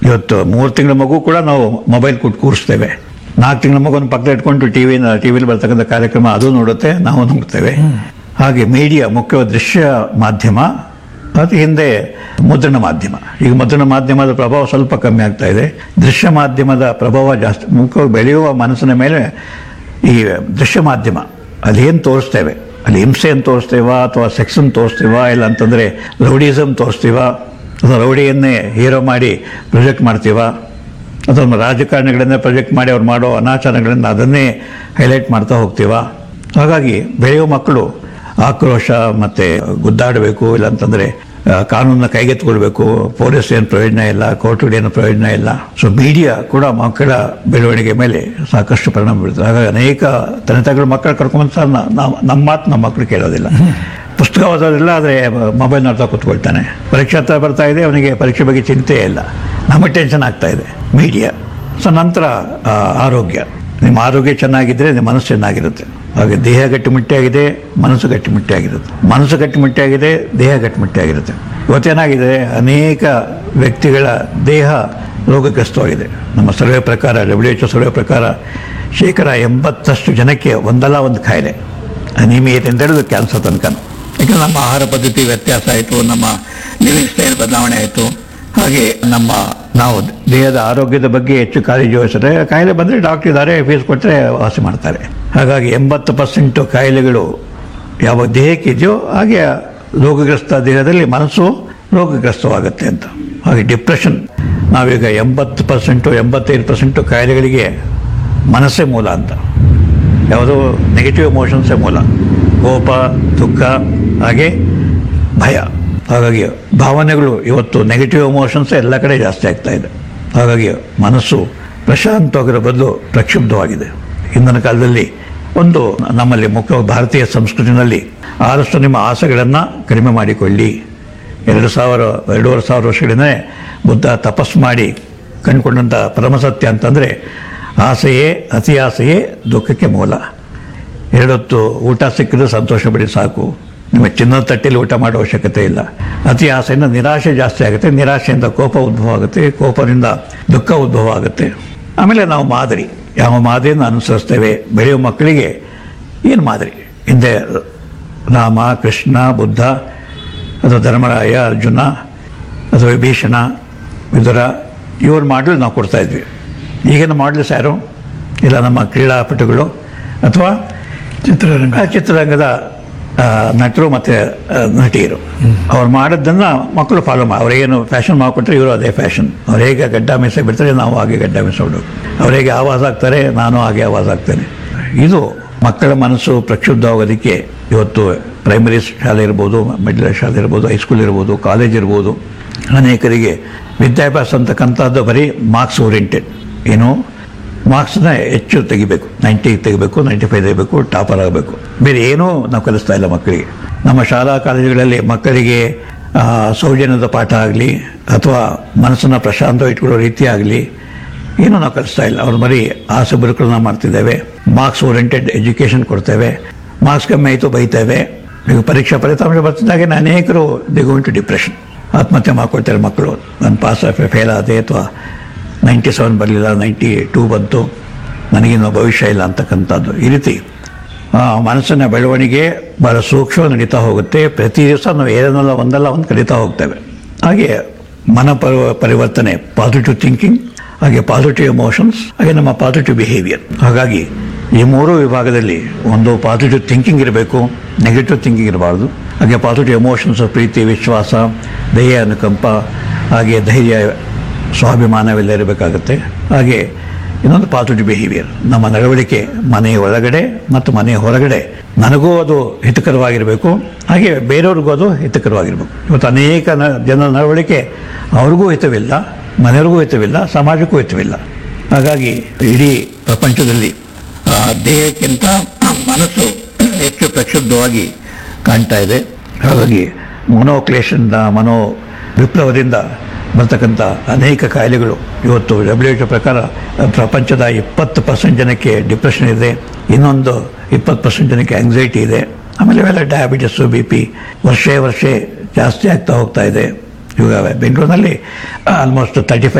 ಇವತ್ತು 3 ತಿಂಗಳ ಮಗು ಕೂಡ ನಾವು ಮೊಬೈಲ್ ಕೊಟ್ಟು ಕೂರಿಸ್ತೇವೆ. 4 ತಿಂಗಳ ಮಗುವನ್ನು ಪಕ್ಕದಲ್ಲಿ ಇಟ್ಕೊಂಡು ಟಿವಿಲಿ ಬರ್ತಕ್ಕಂಥ ಕಾರ್ಯಕ್ರಮ ಅದು ನೋಡುತ್ತೆ, ನಾವು ನೋಡ್ತೇವೆ. ಹಾಗೆ ಮೀಡಿಯಾ ಮುಖ್ಯವಾದ ದೃಶ್ಯ ಮಾಧ್ಯಮ, ಅದು ಹಿಂದೆ ಮುದ್ರಣ ಮಾಧ್ಯಮ. ಈಗ ಮುದ್ರಣ ಮಾಧ್ಯಮದ ಪ್ರಭಾವ ಸ್ವಲ್ಪ ಕಮ್ಮಿ ಆಗ್ತಾ ಇದೆ. ದೃಶ್ಯ ಮಾಧ್ಯಮದ ಪ್ರಭಾವ ಜಾಸ್ತಿ. ಮುಖ್ಯವಾಗಿ ಬೆಳೆಯುವ ಮನಸ್ಸಿನ ಮೇಲೆ ಈ ದೃಶ್ಯ ಮಾಧ್ಯಮ ಅಲ್ಲಿ ಏನು ತೋರಿಸ್ತೇವೆ, ಅಲ್ಲಿ ಹಿಂಸೆಯನ್ನು ತೋರಿಸ್ತೇವಾ ಅಥವಾ ಸೆಕ್ಸನ್ನು ತೋರಿಸ್ತೀವಾ, ಇಲ್ಲ ಅಂತಂದರೆ ರೌಡಿಸಮ್ ತೋರಿಸ್ತೀವಾ, ಅಥವಾ ರೌಡಿಯನ್ನೇ ಹೀರೋ ಮಾಡಿ ಪ್ರೊಜೆಕ್ಟ್ ಮಾಡ್ತೀವಾ, ಅಥವಾ ರಾಜಕಾರಣಿಗಳನ್ನೇ ಪ್ರೊಜೆಕ್ಟ್ ಮಾಡಿ ಅವ್ರು ಮಾಡೋ ಅನಾಚಾರಗಳನ್ನು ಅದನ್ನೇ ಹೈಲೈಟ್ ಮಾಡ್ತಾ ಹೋಗ್ತೀವಾ. ಹಾಗಾಗಿ ಬೆಳೆಯುವ ಮಕ್ಕಳು ಆಕ್ರೋಶ ಮತ್ತು ಗುದ್ದಾಡಬೇಕು, ಇಲ್ಲಾಂತಂದರೆ ಕಾನೂನನ್ನ ಕೈಗೆತ್ತಿಕೊಳ್ಬೇಕು, ಪೊಲೀಸ್ ಏನು ಪ್ರಯೋಜನ ಇಲ್ಲ, ಕೋರ್ಟುಗಳು ಏನು ಪ್ರಯೋಜನ ಇಲ್ಲ. ಸೊ ಮೀಡಿಯಾ ಕೂಡ ಮಕ್ಕಳ ಬೆಳವಣಿಗೆ ಮೇಲೆ ಸಾಕಷ್ಟು ಪರಿಣಾಮ ಬೀಳುತ್ತೆ. ಹಾಗಾಗಿ ಅನೇಕ ತಂದೆ ಮಕ್ಕಳು ಕರ್ಕೊಂಬಂದು ಸಹ ನಮ್ಮ ಮಾತು ನಮ್ಮ ಮಕ್ಕಳು ಕೇಳೋದಿಲ್ಲ. ಪುಸ್ತಕ ಓದೋದಿಲ್ಲ, ಆದರೆ ಮೊಬೈಲ್ ನೋಡ್ತಾ ಕೂತ್ಕೊಳ್ತಾನೆ. ಪರೀಕ್ಷೆ ಹತ್ರ ಬರ್ತಾ ಇದೆ, ಅವನಿಗೆ ಪರೀಕ್ಷೆ ಬಗ್ಗೆ ಚಿಂತೆಯೇ ಇಲ್ಲ. ನಮಗೆ ಟೆನ್ಷನ್ ಆಗ್ತಾ ಇದೆ ಮೀಡಿಯಾ. ಸೊ ನಂತರ ಆರೋಗ್ಯ. ನಿಮ್ಮ ಆರೋಗ್ಯ ಚೆನ್ನಾಗಿದ್ದರೆ ನಿಮ್ಮ ಮನಸ್ಸು ಚೆನ್ನಾಗಿರುತ್ತೆ. ಹಾಗೆ ದೇಹ ಗಟ್ಟಿಮುಟ್ಟಿಯಾಗಿದೆ, ಮನಸ್ಸು ಗಟ್ಟಿಮುಟ್ಟಿಯಾಗಿರುತ್ತೆ. ಮನಸ್ಸು ಗಟ್ಟಿಮುಟ್ಟಿಯಾಗಿದೆ, ದೇಹ ಗಟ್ಟಿಮುಟ್ಟಿಯಾಗಿರುತ್ತೆ. ಇವತ್ತೇನಾಗಿದೆ, ಅನೇಕ ವ್ಯಕ್ತಿಗಳ ದೇಹ ರೋಗಗ್ರಸ್ತವಾಗಿದೆ. ನಮ್ಮ ಸರ್ವೆ ಪ್ರಕಾರ, WHO ಸರ್ವೆ ಪ್ರಕಾರ 80% ಜನಕ್ಕೆ ಒಂದಲ್ಲ ಒಂದು ಕಾಯಿಲೆ, ಅನಿಮಿಯತೆಯಿಂದ ಹಿಡಿದು ಕ್ಯಾನ್ಸರ್ ತನಕ. ಯಾಕಂದರೆ ನಮ್ಮ ಆಹಾರ ಪದ್ಧತಿ ವ್ಯತ್ಯಾಸ ಆಯಿತು, ನಮ್ಮ ಲಿವಿಂಗ್ ಸ್ಟೈಲ್ ಬದಲಾವಣೆ ಆಯಿತು. ಹಾಗೆ ನಾವು ದೇಹದ ಆರೋಗ್ಯದ ಬಗ್ಗೆ ಹೆಚ್ಚು ಕಾಳಜಿ ವಹಿಸಿದ್ರೆ ಕಾಯಿಲೆ ಬಂದರೆ ಡಾಕ್ಟರ್ ಇದ್ದಾರೆ, ಫೀಸ್ ಕೊಟ್ಟರೆ ವಾಸಿ ಮಾಡ್ತಾರೆ. ಹಾಗಾಗಿ 80% ಕಾಯಿಲೆಗಳು ಯಾವ ದೇಹಕ್ಕೆ ಇದೆಯೋ ಹಾಗೆ ರೋಗಗ್ರಸ್ತ ದೇಹದಲ್ಲಿ ಮನಸ್ಸು ರೋಗಗ್ರಸ್ತವಾಗುತ್ತೆ ಅಂತ. ಹಾಗೆ ಡಿಪ್ರೆಷನ್, ನಾವೀಗ 80% 85% ಕಾಯಿಲೆಗಳಿಗೆ ಮನಸ್ಸೇ ಮೂಲ ಅಂತ. ಯಾವುದೋ ನೆಗೆಟಿವ್ ಎಮೋಷನ್ಸೇ ಮೂಲ. ಕೋಪ, ದುಃಖ, ಹಾಗೆ ಭಯ. ಹಾಗಾಗಿ ಭಾವನೆಗಳು ಇವತ್ತು ನೆಗೆಟಿವ್ ಎಮೋಷನ್ಸ್ ಎಲ್ಲ ಕಡೆ ಜಾಸ್ತಿ ಆಗ್ತಾ ಇದೆ. ಹಾಗಾಗಿ ಮನಸ್ಸು ಪ್ರಶಾಂತವಾಗಿರೋ ಬದಲು ಪ್ರಕ್ಷುಬ್ಧವಾಗಿದೆ. ಹಿಂದಿನ ಕಾಲದಲ್ಲಿ ನಮ್ಮಲ್ಲಿ ಮುಖ್ಯವಾಗಿ ಭಾರತೀಯ ಸಂಸ್ಕೃತಿನಲ್ಲಿ ಆದಷ್ಟು ನಿಮ್ಮ ಆಸೆಗಳನ್ನು ಕಡಿಮೆ ಮಾಡಿಕೊಳ್ಳಿ. 2,500 ವರ್ಷಗಳಿಂದ ಬುದ್ಧ ತಪಸ್ಸು ಮಾಡಿ ಕಂಡುಕೊಂಡಂಥ ಪರಮಸತ್ಯ ಅಂತಂದರೆ ಅತಿ ಆಸೆಯೇ ದುಃಖಕ್ಕೆ ಮೂಲ. 2 ಹೊತ್ತು ಊಟ ಸಿಕ್ಕಿದ್ರೆ ಸಂತೋಷ ಪಡಿ ಸಾಕು. ನಿಮ್ಮ ಚಿನ್ನದ ತಟ್ಟೆಯಲ್ಲಿ ಊಟ ಮಾಡೋ ಅವಶ್ಯಕತೆ ಇಲ್ಲ. ಅತಿ ಆಸೆಯಿಂದ ನಿರಾಶೆ ಜಾಸ್ತಿ ಆಗುತ್ತೆ, ನಿರಾಶೆಯಿಂದ ಕೋಪ ಉದ್ಭವ ಆಗುತ್ತೆ, ಕೋಪದಿಂದ ದುಃಖ ಉದ್ಭವ ಆಗುತ್ತೆ. ಆಮೇಲೆ ನಾವು ಮಾದರಿ, ಯಾವ ಮಾದರಿಯನ್ನು ಅನುಸರಿಸ್ತೇವೆ. ಬೆಳೆಯುವ ಮಕ್ಕಳಿಗೆ ಏನು ಮಾದರಿ? ಹಿಂದೆ ರಾಮ, ಕೃಷ್ಣ, ಬುದ್ಧ, ಅಥವಾ ಧರ್ಮರಾಯ, ಅರ್ಜುನ, ಅಥವಾ ವಿಭೀಷಣ, ವಿದುರ, ಇವ್ರ ಮಾಡಲು ನಾವು ಕೊಡ್ತಾ ಇದ್ವಿ. ಈಗಿನ ಮಾಡಲ್ಸ್ ಯಾರು? ಇಲ್ಲ ನಮ್ಮ ಕ್ರೀಡಾಪಟುಗಳು ಅಥವಾ ಚಿತ್ರರಂಗದ ನಟರು ಮತ್ತು ನಟಿಯರು. ಅವ್ರು ಮಾಡೋದನ್ನು ಮಕ್ಕಳು ಫಾಲೋ ಅವ್ರೇನು ಫ್ಯಾಷನ್ ಮಾಡಿಕೊಟ್ರೆ ಇವರು ಅದೇ ಫ್ಯಾಷನ್. ಅವ್ರು ಹೇಗೆ ಗಡ್ಡ ಮೀಸೆ ಬಿಡ್ತಾರೆ, ನಾವು ಹಾಗೆ ಗಡ್ಡ ಮೀಸೆ ಬಿಡೋದು. ಅವ್ರು ಹೇಗೆ ಆವಾಜ್ ಆಗ್ತಾರೆ, ನಾನು ಹಾಗೆ ಆವಾಜ್ ಆಗ್ತೇನೆ. ಇದು ಮಕ್ಕಳ ಮನಸ್ಸು ಪ್ರಕ್ಷುಬ್ಧವಾಗೋದಕ್ಕೆ ಇವತ್ತು ಪ್ರೈಮರಿ ಶಾಲೆ ಇರ್ಬೋದು, ಮಿಡ್ಲ್ ಶಾಲೆ ಇರ್ಬೋದು, ಹೈಸ್ಕೂಲ್ ಇರ್ಬೋದು, ಕಾಲೇಜ್ ಇರ್ಬೋದು. ಅನೇಕರಿಗೆ ವಿದ್ಯಾಭ್ಯಾಸ ಅಂತಕ್ಕಂಥದ್ದು ಬರೀ ಮಾರ್ಕ್ಸ್ ಓರಿಯೆಂಟೆಡ್. ಮಾರ್ಕ್ಸ್ನ ಹೆಚ್ಚು ತೆಗಿಬೇಕು, 90 ತೆಗಿಬೇಕು, 95 ತೆಗಿಬೇಕು, ಟಾಪರ್ ಆಗಬೇಕು. ಬೇರೆ ಏನೂ ನಾವು ಕಲಿಸ್ತಾ ಇಲ್ಲ ಮಕ್ಕಳಿಗೆ. ನಮ್ಮ ಶಾಲಾ ಕಾಲೇಜುಗಳಲ್ಲಿ ಮಕ್ಕಳಿಗೆ ಸೌಜನ್ಯದ ಪಾಠ ಆಗಲಿ ಅಥವಾ ಮನಸ್ಸನ್ನು ಪ್ರಶಾಂತವಾಗಿ ಇಟ್ಕೊಳ್ಳೋ ರೀತಿ ಆಗಲಿ ಏನೂ ನಾವು ಕಲಿಸ್ತಾ ಇಲ್ಲ. ಅವ್ರು ಬರೀ ಆಸೆ ಬದುಕುಗಳನ್ನ ಮಾಡ್ತಿದ್ದೇವೆ. ಮಾರ್ಕ್ಸ್ ಓರಿಯೆಂಟೆಡ್ ಎಜುಕೇಷನ್ ಕೊಡ್ತೇವೆ. ಮಾರ್ಕ್ಸ್ ಕಮ್ಮಿ ಆಯಿತು ಬೈತೇವೆ. ಈಗ ಪರೀಕ್ಷಾ ಫಲಿತಾಂಶ ಬರ್ತಿದ್ದಾಗೆ ಅನೇಕರು ದೇ ಗೋ ಇಂಟು ಡಿಪ್ರೆಷನ್, ಆತ್ಮಹತ್ಯೆ ಮಾಡ್ಕೊಳ್ತಾರೆ ಮಕ್ಕಳು. ನಾನು ಪಾಸ್ ಫೇಲ್ ಆದೆ, ಅಥವಾ 97 ಬರಲಿಲ್ಲ, 92 ಬಂತು, ನನಗಿನ್ನೂ ಭವಿಷ್ಯ ಇಲ್ಲ ಅಂತಕ್ಕಂಥದ್ದು. ಈ ರೀತಿ ಮನಸ್ಸಿನ ಬೆಳವಣಿಗೆ ಭಾಳ ಸೂಕ್ಷ್ಮ ನಡೀತಾ ಹೋಗುತ್ತೆ. ಪ್ರತಿ ದಿವಸ ನಾವು ಏನಲ್ಲ ಒಂದು ಕಲಿತಾ ಹೋಗ್ತೇವೆ. ಹಾಗೆ ಪರಿವರ್ತನೆ, ಪಾಸಿಟಿವ್ ಥಿಂಕಿಂಗ್, ಹಾಗೆ ಪಾಸಿಟಿವ್ ಎಮೋಷನ್ಸ್, ಹಾಗೆ ನಮ್ಮ ಪಾಸಿಟಿವ್ ಬಿಹೇವಿಯರ್. ಹಾಗಾಗಿ ಈ 3 ವಿಭಾಗದಲ್ಲಿ ಒಂದು ಪಾಸಿಟಿವ್ ಥಿಂಕಿಂಗ್ ಇರಬೇಕು, ನೆಗೆಟಿವ್ ಥಿಂಕಿಂಗ್ ಇರಬಾರ್ದು. ಹಾಗೆ ಪಾಸಿಟಿವ್ ಎಮೋಷನ್ಸ್, ಪ್ರೀತಿ, ವಿಶ್ವಾಸ, ದಯೆ, ಅನುಕಂಪ, ಹಾಗೆ ಧೈರ್ಯ, ಸ್ವಾಭಿಮಾನವೆಲ್ಲ ಇರಬೇಕಾಗುತ್ತೆ. ಹಾಗೆ ಇನ್ನೊಂದು ಪಾಸಿಟಿವ್ ಬಿಹೇವಿಯರ್, ನಮ್ಮ ನಡವಳಿಕೆ ಮನೆಯ ಒಳಗಡೆ ಮತ್ತು ಮನೆಯ ಹೊರಗಡೆ ನನಗೂ ಅದು ಹಿತಕರವಾಗಿರಬೇಕು, ಹಾಗೆ ಬೇರೆಯವ್ರಿಗೂ ಅದು ಹಿತಕರವಾಗಿರಬೇಕು. ಇವತ್ತು ಅನೇಕ ಜನರ ನಡವಳಿಕೆ ಅವ್ರಿಗೂ ಹಿತವಿಲ್ಲ, ಮನೆಯವ್ರಿಗೂ ಹಿತವಿಲ್ಲ, ಸಮಾಜಕ್ಕೂ ಹಿತವಿಲ್ಲ. ಹಾಗಾಗಿ ಇಡೀ ಪ್ರಪಂಚದಲ್ಲಿ ದೇಹಕ್ಕಿಂತ ಮನಸ್ಸು ಹೆಚ್ಚು ಪ್ರಕ್ಷುಬ್ಧವಾಗಿ ಕಾಣ್ತಾ ಇದೆ. ಹಾಗಾಗಿ ಮನೋಕ್ಲೇಶದಿಂದ, ವಿಪ್ಲವದಿಂದ ಬರ್ತಕ್ಕಂಥ ಅನೇಕ ಕಾಯಿಲೆಗಳು ಇವತ್ತು WHO ಪ್ರಕಾರ ಪ್ರಪಂಚದ 20% ಜನಕ್ಕೆ ಡಿಪ್ರೆಷನ್ ಇದೆ, ಇನ್ನೊಂದು 20% ಜನಕ್ಕೆ ಆಂಗ್ಸೈಟಿ ಇದೆ. ಆಮೇಲೆ ಇವೆಲ್ಲ ಡಯಾಬಿಟಿಸು, BP ವರ್ಷ ಜಾಸ್ತಿ ಆಗ್ತಾ ಹೋಗ್ತಾ ಇದೆ. ಇವಾಗ ಬೆಂಗಳೂರಿನಲ್ಲಿ ಆಲ್ಮೋಸ್ಟ್ 35